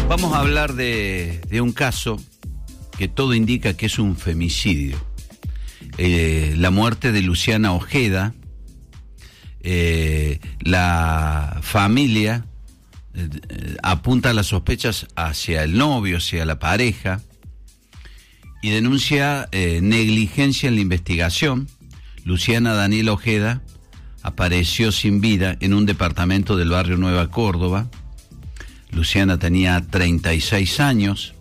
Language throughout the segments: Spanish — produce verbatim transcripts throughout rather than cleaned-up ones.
Vamos a hablar de, de un caso que todo indica que es un femicidio. Eh, la muerte de Luciana Ojeda. Eh, la familia eh, apunta las sospechas hacia el novio, hacia la pareja, y denuncia eh, negligencia en la investigación. Luciana Daniela Ojeda apareció sin vida en un departamento del barrio Nueva Córdoba. Luciana tenía treinta y seis años.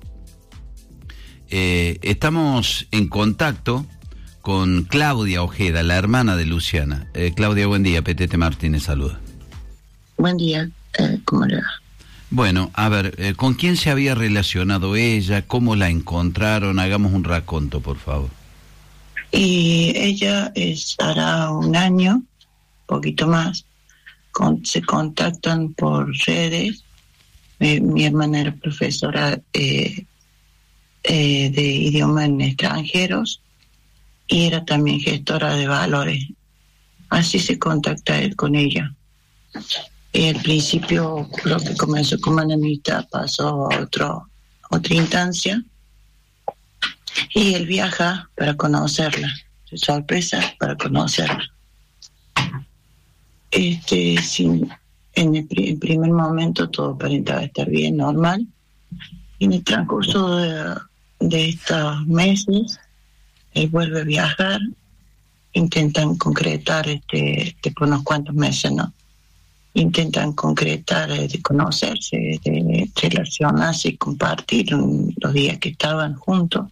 Eh, estamos en contacto con Claudia Ojeda, la hermana de Luciana. Eh, Claudia, buen día. Petete Martínez saluda. Buen día. Eh, ¿Cómo le va? Bueno, a ver, eh, ¿con quién se había relacionado ella? ¿Cómo la encontraron? Hagamos un raconto, por favor. Y ella es, hará un año, poquito más, con, se contactan por redes. Mi, mi hermana era profesora eh, eh, de idioma en extranjeros y era también gestora de valores. Así se contacta él con ella. Y al principio lo que comenzó como una amistad pasó a otro, otra instancia y él viaja para conocerla, de sorpresa para conocerla. Este, sin, en el, pr- el primer momento todo aparentaba estar bien, normal, y en el transcurso de, de estos meses él vuelve a viajar, intentan concretar este, este por unos cuantos meses, ¿no? Intentan concretar, eh, de conocerse, de relacionarse y compartir un, los días que estaban juntos.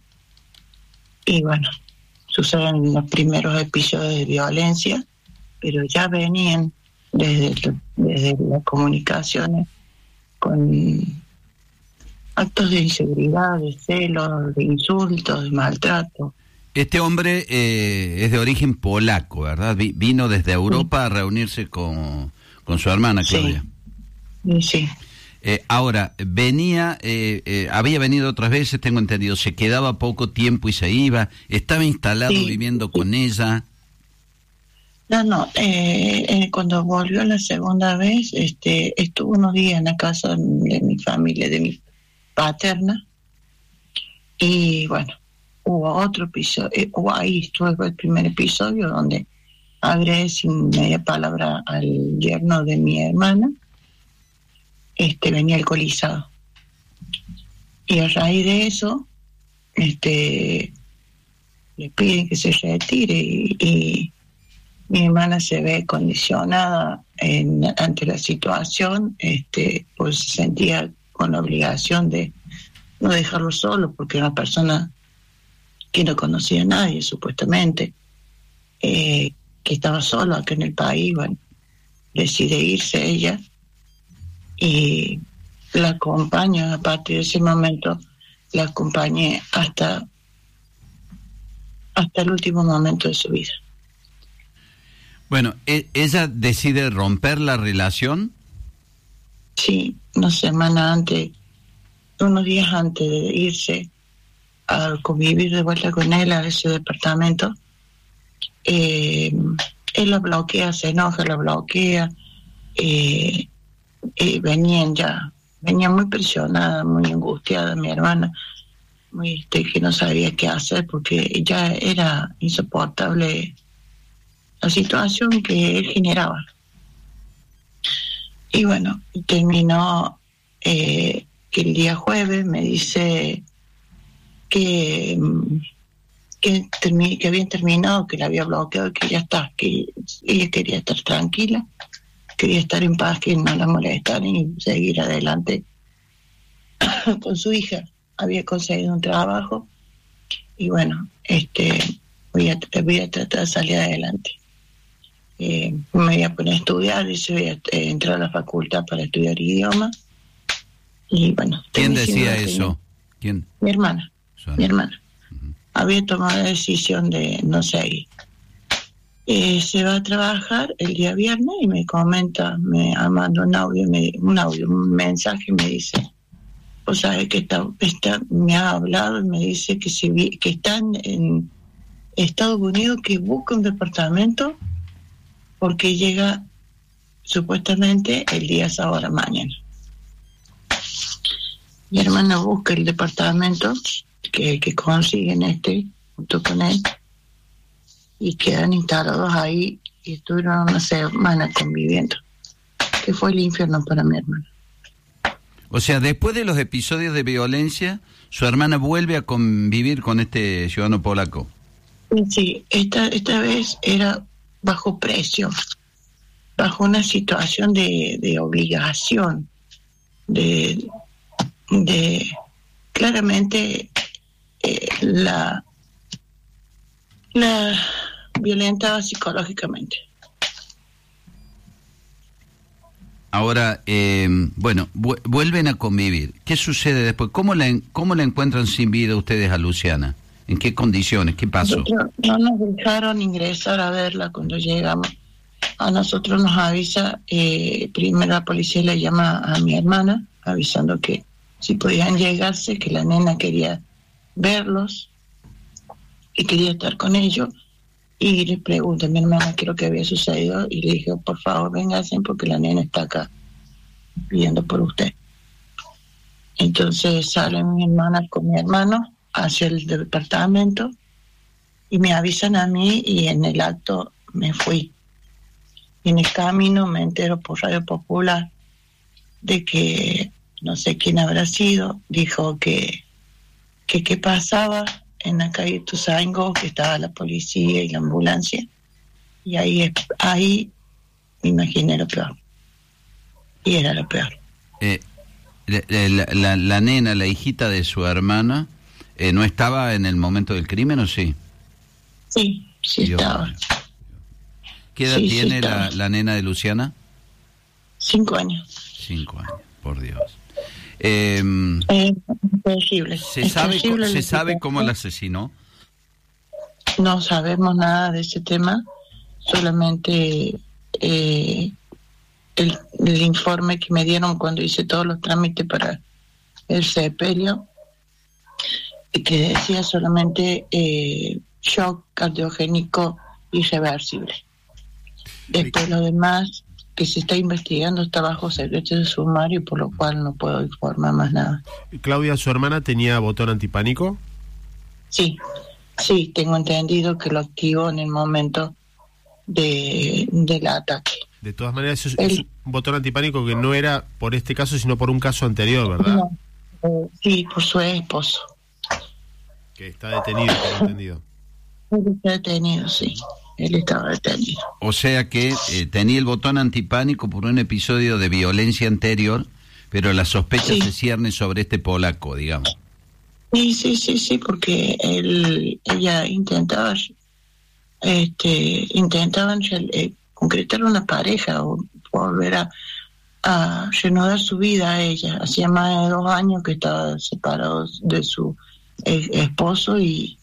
Y bueno, suceden los primeros episodios de violencia, pero ya venían desde, desde las comunicaciones con actos de inseguridad, de celos, de insultos, de maltrato. Este hombre eh, es de origen polaco, ¿verdad? Vi- vino desde Europa Sí. a reunirse con, con su hermana, Claudia. Sí, sí. Eh, ahora, venía, eh, eh, había venido otras veces, tengo entendido, se quedaba poco tiempo y se iba, estaba instalado Sí, viviendo sí. con ella. No, no, eh, eh, cuando volvió la segunda vez, este, estuvo unos días en la casa de mi familia, de mi paterna, y bueno, hubo otro episodio, eh, hubo ahí estuvo el primer episodio donde agregué sin media palabra al yerno de mi hermana, este, venía alcoholizado. Y a raíz de eso, este, le piden que se retire y, y mi hermana se ve condicionada en, ante la situación, este, pues se sentía con la obligación de no dejarlo solo, porque era una persona que no conocía a nadie, supuestamente, eh, que estaba solo acá en el país. Bueno, decide irse ella y la acompaña. A partir de ese momento la acompañé hasta, hasta el último momento de su vida. Bueno, e- ella decide romper la relación. Sí, una semana antes, unos días antes de irse a convivir de vuelta con él a ese departamento, eh, él la bloquea, se enoja, la bloquea, eh, eh, venían ya, venía muy presionada, muy angustiada mi hermana, muy este, que no sabía qué hacer porque ya era insoportable la situación que él generaba. Y bueno, terminó eh, que el día jueves me dice que, que, termi- que habían terminado, que la había bloqueado, que ya está, que ella quería estar tranquila, quería estar en paz, que no la molestaran y seguir adelante con su hija. Había conseguido un trabajo y bueno, este voy a, voy a tratar de salir adelante. Eh, me voy a poner a estudiar, y se voy a eh, entrar a la facultad para estudiar idioma. Y bueno, ¿Quién estoy decía diciendo eso? que ¿Quién? Mi hermana, Su mi hermana. hermana. Ujú. Había tomado la decisión de no seguir. Eh, se va a trabajar el día viernes y me comenta, me manda un audio, me, un audio, un mensaje y me dice, o sea, que está, está, me ha hablado y me dice que, se vi, que están en Estados Unidos, que busca un departamento porque llega supuestamente el día es ahora, mañana. Mi hermana busca el departamento que, que consiguen este junto con él y quedan instalados ahí y estuvieron una semana conviviendo, que fue el infierno para mi hermana. O sea, después de los episodios de violencia, su hermana vuelve a convivir con este ciudadano polaco. Sí, esta, esta vez era bajo presión, bajo una situación de, de obligación, de, de claramente eh, la, la violentaba psicológicamente. Ahora, eh, bueno, vu- vuelven a convivir. ¿Qué sucede después? ¿Cómo la, en- ¿Cómo la encuentran sin vida ustedes a Luciana? ¿En qué condiciones? ¿Qué pasó? No, no nos dejaron ingresar a verla cuando llegamos. A nosotros nos avisa, eh, primero la policía le llama a mi hermana, avisando que si podían llegarse, que la nena quería verlos y quería estar con ellos. Y le pregunté a mi hermana qué es lo que había sucedido y le dije, por favor, vénganse porque la nena está acá pidiendo por usted. Entonces sale mi hermana con mi hermano hacia el departamento y me avisan a mí y en el acto me fui. Y en el camino me entero por Radio Popular de que no sé quién habrá sido, dijo que que qué pasaba en la calle Tuzango, que estaba la policía y la ambulancia, y ahí ahí me imaginé lo peor, y era lo peor. Eh, la, la, la nena, la hijita de su hermana, eh, ¿no estaba en el momento del crimen o sí? Sí, sí Dios estaba. mío. ¿Qué edad Sí, tiene sí la, la nena de Luciana? Cinco años. Cinco años, por Dios. Eh, Es imposible. ¿Se es sabe, posible ¿se lo sabe que cómo pasó. la asesinó? No sabemos nada de ese tema, solamente eh, el, el informe que me dieron cuando hice todos los trámites para el sepelio, que decía solamente eh, shock cardiogénico irreversible. Después lo demás que se está investigando está bajo secreto de sumario, por lo cual no puedo informar más nada. Claudia, ¿su hermana tenía botón antipánico? Sí, sí, tengo entendido que lo activó en el momento de del ataque. De todas maneras, eso es, El, es un botón antipánico que no era por este caso, sino por un caso anterior, ¿verdad? no, eh, sí, por su esposo. Que está detenido, por entendido. Él está detenido, sí. Él estaba detenido. O sea que eh, tenía el botón antipánico por un episodio de violencia anterior, pero la sospecha Sí. se cierne sobre este polaco, digamos. Sí, sí, sí, sí, porque él, ella intentaba, este, intentaban eh, concretar una pareja o volver a, a reanudar su vida a ella. Hacía más de dos años que estaba separado de su eh, esposo y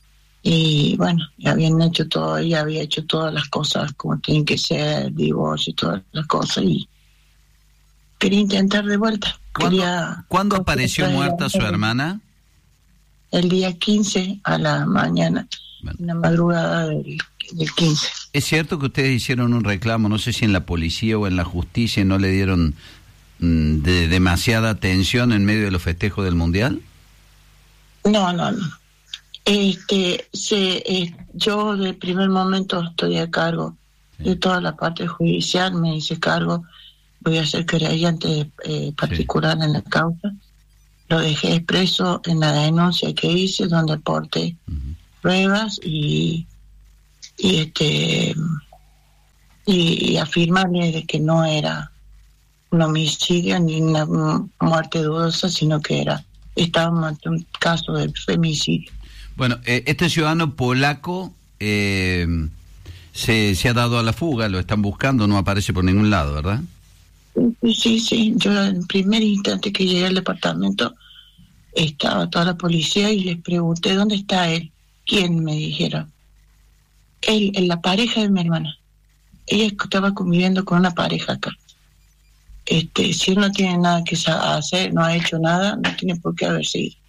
y bueno, habían hecho todo, ella había hecho todas las cosas como tienen que ser, divorcio y todas las cosas, y quería intentar de vuelta. ¿Cuándo, Quería ¿cuándo apareció muerta su hermana? El día quince a la mañana, Bueno. en la madrugada del, del quince. Es cierto que ustedes hicieron un reclamo, no sé si en la policía o en la justicia, no le dieron mm, de demasiada atención en medio de los festejos del Mundial. No, no, no. Este, se, eh, yo de primer momento estoy a cargo Sí. de toda la parte judicial, me hice cargo, voy a ser querellante eh, particular en la causa. Lo dejé expreso en la denuncia que hice, donde aporté Uh-huh. pruebas y y este y, y afirmarle de que no era un homicidio ni una muerte dudosa, sino que era estaba en un caso de femicidio. Bueno, eh, este ciudadano polaco eh, se, se ha dado a la fuga, lo están buscando, no aparece por ningún lado, ¿verdad? Sí, sí, sí. Yo en el primer instante que llegué al departamento estaba toda la policía y les pregunté dónde está él. ¿Quién? Me dijeron. Él, en la pareja de mi hermana. Ella estaba conviviendo con una pareja acá. Este, si él no tiene nada que hacer, no ha hecho nada, no tiene por qué haberse ido.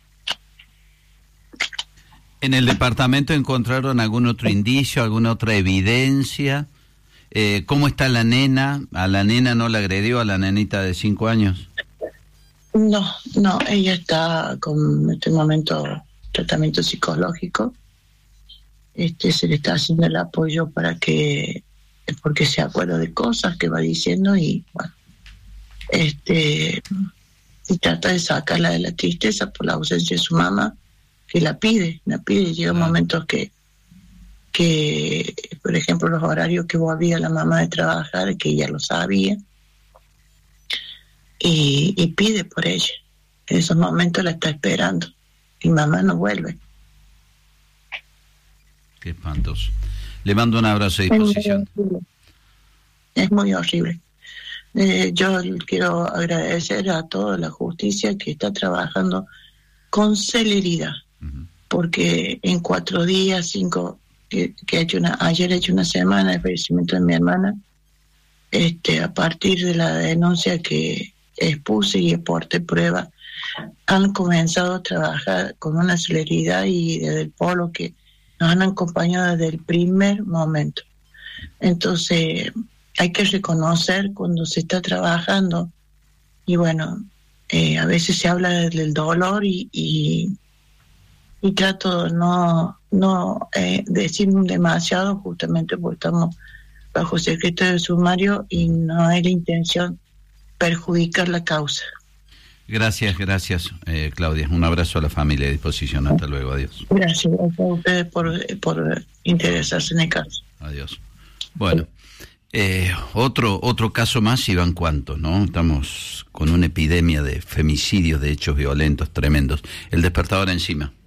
¿En el departamento encontraron algún otro indicio, alguna otra evidencia? Eh, ¿Cómo está la nena? ¿A la nena no la agredió, a la nenita de cinco años? No, no, ella está con, en este momento, tratamiento psicológico. Este, se le está haciendo el apoyo para que, porque se acuerda de cosas que va diciendo y, bueno, este, y trata de sacarla de la tristeza por la ausencia de su mamá, que la pide, la pide. Llega momentos que, que, por ejemplo, los horarios que volvía la mamá de trabajar, que ella lo sabía, y, y pide por ella. En esos momentos la está esperando y mamá no vuelve. Qué espantoso. Le mando un abrazo a disposición. Es muy horrible. Eh, yo quiero agradecer a toda la justicia que está trabajando con celeridad, uh-huh. porque en cuatro días, cinco, que, que he hecho una, ayer he hecho una semana de fallecimiento de mi hermana, este, a partir de la denuncia que expuse y aporté prueba, han comenzado a trabajar con una celeridad y desde el polo que nos han acompañado desde el primer momento. Entonces, hay que reconocer cuando se está trabajando y bueno, eh, a veces se habla del dolor y, y, y trato de no, no eh, decir demasiado justamente porque estamos bajo secreto de sumario y no hay la intención perjudicar la causa. Gracias, gracias, eh, Claudia. Un abrazo a la familia a disposición. Hasta luego, adiós. Gracias, gracias a ustedes por, por interesarse en el caso. Adiós. Bueno, eh, otro otro caso más, Iván Cuantos, ¿no? Estamos con una epidemia de femicidios, de hechos violentos tremendos. El despertador encima.